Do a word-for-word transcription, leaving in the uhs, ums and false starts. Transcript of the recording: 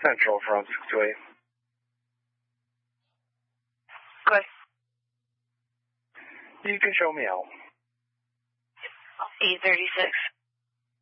Central from six two eight. Good. You can show me out. eight thirty-six.